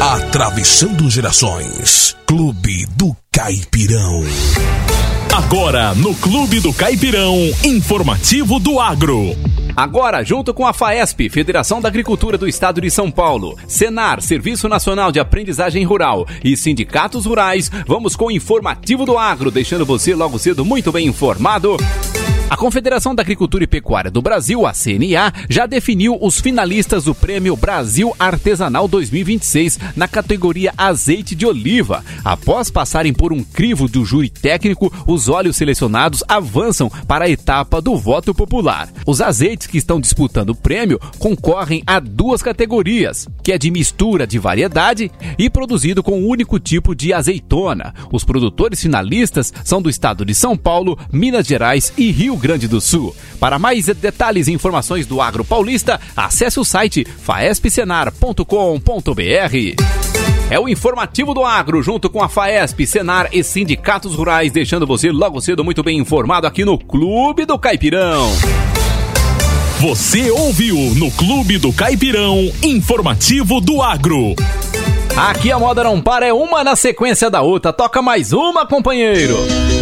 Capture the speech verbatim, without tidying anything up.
Atravessando gerações. Clube do Caipirão. Agora no Clube do Caipirão, informativo do agro. Agora, junto com a FAESP, Federação da Agricultura do Estado de São Paulo, Senar, Serviço Nacional de Aprendizagem Rural e sindicatos rurais, vamos com o informativo do agro, deixando você logo cedo muito bem informado. A Confederação da Agricultura e Pecuária do Brasil, a C N A, já definiu os finalistas do Prêmio Brasil Artesanal dois mil e vinte e seis na categoria azeite de oliva. Após passarem por um crivo do júri técnico, os óleos selecionados avançam para a etapa do voto popular. Os azeites que estão disputando o prêmio concorrem a duas categorias, que é de mistura de variedade e produzido com um único tipo de azeitona. Os produtores finalistas são do estado de São Paulo, Minas Gerais e Rio Grande do Sul. Para mais detalhes e informações do agro paulista, acesse o site faesp senar ponto com ponto b r. É o informativo do agro, junto com a FAESP, Senar e sindicatos rurais, deixando você logo cedo muito bem informado aqui no Clube do Caipirão. Você ouviu no Clube do Caipirão, informativo do agro. Aqui a moda não para, é uma na sequência da outra. Toca mais uma, companheiro.